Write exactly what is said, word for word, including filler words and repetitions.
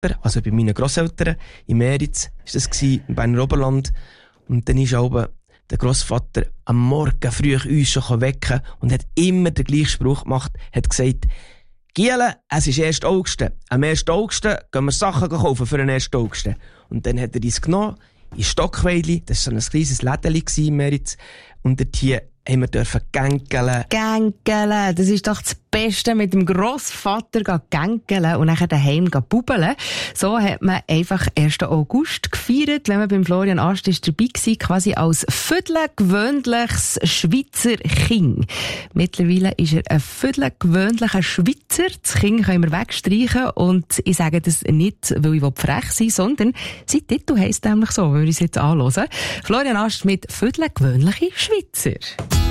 Grossvater, also bei meinen Grosseltern, in Meritz, war das gewesen, im Berner Oberland. Und dann ist oben der Grossvater am Morgen früh uns schon wecken und hat immer den gleichen Spruch gemacht, hat gesagt, Giele, es ist erster August. Am ersten August gehen wir Sachen kaufen für den ersten August. Und dann hat er uns genommen, in Stockweili, das war so ein kleines Lädeli in Meritz, und dort hier haben wir dürfen gänkeln. Gänkeln, das ist doch das Beste, mit dem Grossvater gänkeln und nachher daheim bubeln. So hat man einfach ersten August gefeiert, wenn man beim Florian Ast ist dabei war, quasi als viertelgewöhnliches Schweizer Kind. Mittlerweile ist er ein viertelgewöhnlicher Schweizer. Das Kind können wir wegstreichen und ich sage das nicht, weil ich frech sein will, sondern sein Titel heisst nämlich so, wenn wir uns jetzt anhören. Florian Ast mit viertelgewöhnliche Schweizer.